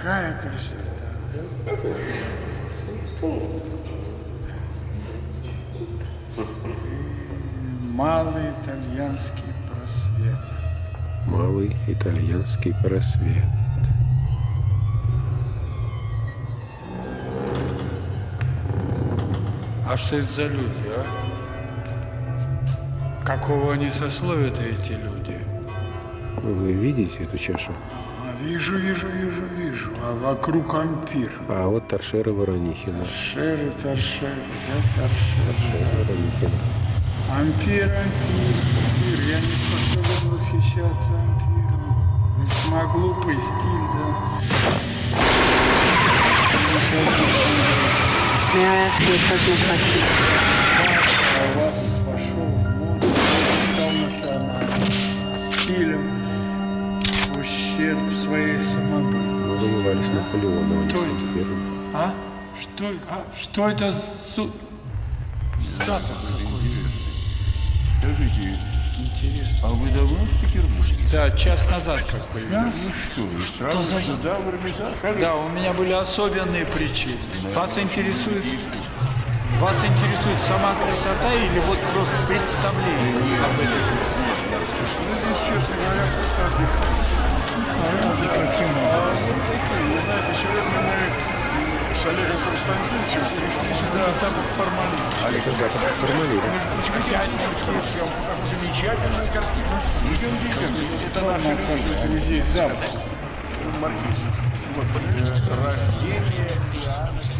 Какая красота. Малый итальянский просвет. Малый итальянский просвет. А что это за люди, а? Какого они сословия-то, эти люди? Вы видите эту чашу? Вижу. А вокруг ампир. А вот торшеры Воронихина. Торшеры, да, торшеры. Воронихина. Ампир. Я не способен восхищаться ампиром. Весьма глупый стиль, да. May I ask you a personal question? А у вас вошел в моду, стал национальным стилем в ущерб своей самобытности. Мы воевали с Наполеоном, а не Кто с это? империей. Что это запах такой? Скажите, Интересно. а вы давно в Петербурге? Да, час назад как появился. Ну что вы, Что сразу за- сюда, в Эрмитаж? Да, у меня были особенные причины. Вас интересует сама красота или вот просто представление об этой красоте? Ну, здесь, честно говоря, просто отдыхать. И каким образом? Вот такие, вы знаете, сегодня мы с Олегом Константиновичем пришли сюда. Это запах формалина. Это запах формалина. Какую замечательную картину. Идемте. Это наши люди. Здесь запах. Маркиз. Вот, рождение Иоанна